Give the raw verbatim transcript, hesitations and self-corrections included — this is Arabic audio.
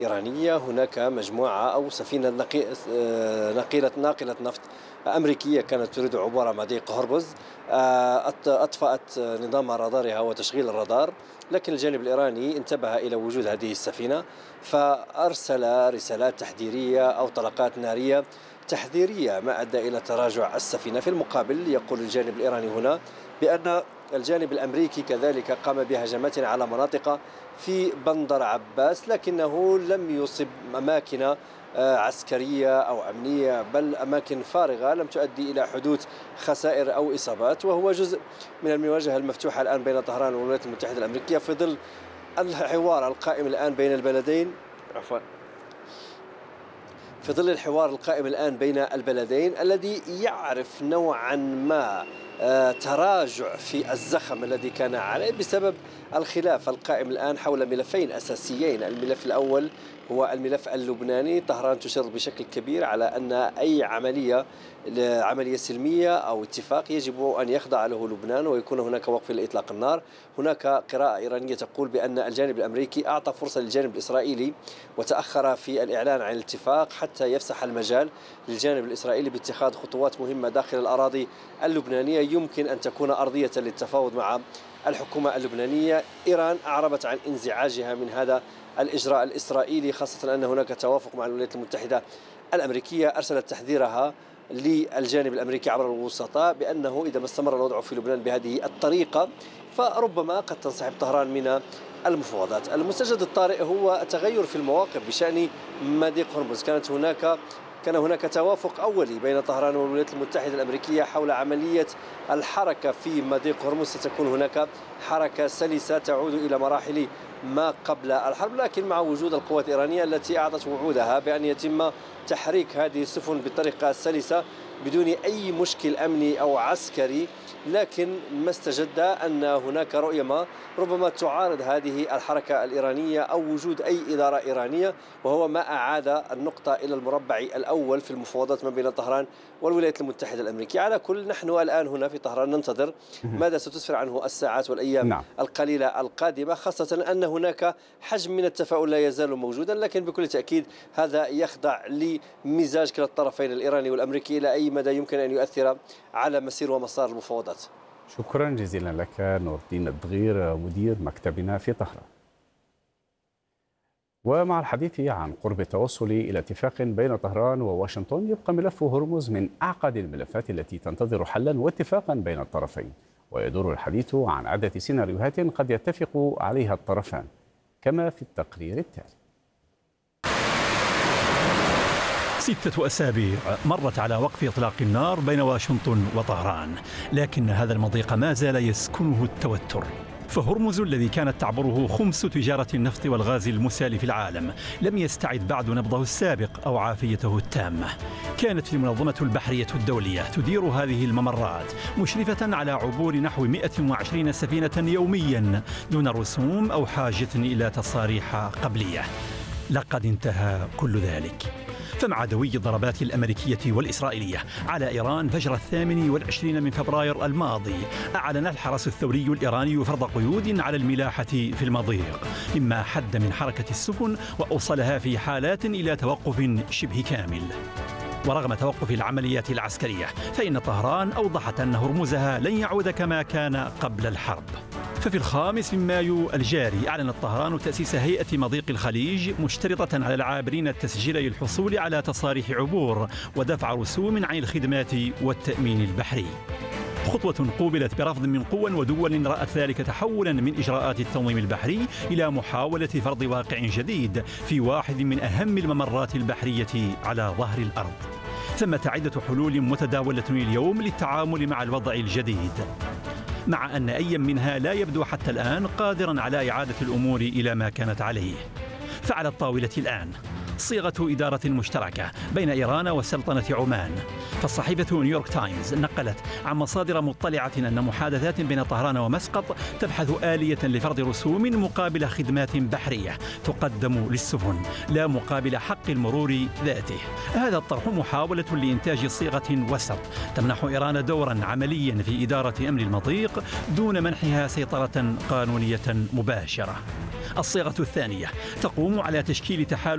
إيرانية هناك مجموعة أو سفينة ناقلة ناقلة نفط أمريكية كانت تريد عبور مضيق هرمز، أطفأت نظام رادارها وتشغيل الرادار، لكن الجانب الإيراني انتبه إلى وجود هذه السفينة فأرسل رسالات تحذيرية أو طلقات نارية تحذيرية ما أدى إلى تراجع السفينة. في المقابل يقول الجانب الإيراني هنا بأن الجانب الأمريكي كذلك قام بهجمات على مناطق في بندر عباس، لكنه لم يصب أماكن عسكرية أو أمنية، بل أماكن فارغة لم تؤدي إلى حدوث خسائر أو إصابات، وهو جزء من المواجهة المفتوحة الآن بين طهران والولايات المتحدة الأمريكية في ظل الحوار القائم الآن بين البلدين عفوا في ظل الحوار القائم الآن بين البلدين الذي يعرف نوعا ما تراجع في الزخم الذي كان عليه بسبب الخلاف القائم الآن حول ملفين أساسيين. الملف الأول هو الملف اللبناني. طهران تشير بشكل كبير على أن أي عملية عملية سلمية أو اتفاق يجب أن يخضع له لبنان ويكون هناك وقف لإطلاق النار. هناك قراءة إيرانية تقول بأن الجانب الأمريكي أعطى فرصة للجانب الإسرائيلي وتأخر في الإعلان عن الاتفاق حتى يفسح المجال للجانب الإسرائيلي باتخاذ خطوات مهمة داخل الأراضي اللبنانية يمكن أن تكون أرضية للتفاوض مع الحكومة اللبنانية. إيران أعربت عن انزعاجها من هذا الإجراء الإسرائيلي، خاصة أن هناك توافق مع الولايات المتحدة الأمريكية. أرسلت تحذيرها للجانب الأمريكي عبر الوسطاء بأنه إذا ما استمر الوضع في لبنان بهذه الطريقة فربما قد تنسحب طهران من المفاوضات. المستجد الطارئ هو تغير في المواقف بشأن مضيق هرمز. كانت هناك كان هناك توافق أولي بين طهران والولايات المتحدة الأمريكية حول عملية الحركة في مضيق هرمز، ستكون هناك حركة سلسة تعود إلى مراحل ما قبل الحرب، لكن مع وجود القوات الإيرانية التي أعطت وعودها بأن يتم تحريك هذه السفن بطريقة سلسة بدون أي مشكل أمني أو عسكري. لكن ما استجد أن هناك رؤية ما ربما تعارض هذه الحركة الإيرانية أو وجود أي إدارة إيرانية، وهو ما أعاد النقطة إلى المربع الأول في المفاوضات ما بين طهران والولايات المتحدة الأمريكية. على كل نحن الآن هنا في طهران ننتظر ماذا ستسفر عنه الساعات والأيام نعم. القليلة القادمة، خاصة أن هناك حجم من التفاؤل لا يزال موجودا، لكن بكل تأكيد هذا يخضع لمزاج كلا الطرفين الإيراني والأمريكي إلى أي مدى يمكن أن يؤثر على مسير ومسار المفاوضات. شكرا جزيلا لك نور الدين الدغير مدير مكتبنا في طهران. ومع الحديث عن قرب التوصل إلى اتفاق بين طهران وواشنطن، يبقى ملف هرمز من أعقد الملفات التي تنتظر حلا واتفاقا بين الطرفين، ويدور الحديث عن عدة سيناريوهات قد يتفق عليها الطرفان كما في التقرير التالي. ستة أسابيع مرت على وقف إطلاق النار بين واشنطن وطهران، لكن هذا المضيق ما زال يسكنه التوتر. فهرمز الذي كانت تعبره خمس تجارة النفط والغاز المسال في العالم لم يستعد بعد نبضه السابق أو عافيته التامة. كانت المنظمة البحرية الدولية تدير هذه الممرات مشرفة على عبور نحو مئة وعشرين سفينة يوميا دون رسوم أو حاجة إلى تصاريح قبلية. لقد انتهى كل ذلك. فمع دوي الضربات الأمريكية والإسرائيلية على إيران فجر الثامن والعشرين من فبراير الماضي، أعلن الحرس الثوري الإيراني فرض قيود على الملاحة في المضيق، مما حد من حركة السفن وأوصلها في حالات إلى توقف شبه كامل. ورغم توقف العمليات العسكرية فإن طهران أوضحت أن هرمزها لن يعود كما كان قبل الحرب. ففي الخامس من مايو الجاري أعلنت طهران تأسيس هيئة مضيق الخليج، مشترطة على العابرين التسجيل للحصول على تصاريح عبور ودفع رسوم عن الخدمات والتأمين البحري. خطوة قوبلت برفض من قوى ودول رأت ذلك تحولا من إجراءات التنظيم البحري إلى محاولة فرض واقع جديد في واحد من أهم الممرات البحرية على ظهر الأرض. ثمة عدة حلول متداولة اليوم للتعامل مع الوضع الجديد، مع أن أي منها لا يبدو حتى الآن قادرا على إعادة الأمور إلى ما كانت عليه. فعلى الطاولة الآن صيغة إدارة مشتركة بين إيران وسلطنة عمان. فالصحيفة نيويورك تايمز نقلت عن مصادر مطلعة أن محادثات بين طهران ومسقط تبحث آلية لفرض رسوم مقابل خدمات بحرية تقدم للسفن لا مقابل حق المرور ذاته. هذا الطرح محاولة لإنتاج صيغة وسط تمنح إيران دورا عمليا في إدارة أمن المضيق دون منحها سيطرة قانونية مباشرة. الصيغة الثانية تقوم على تشكيل تحالف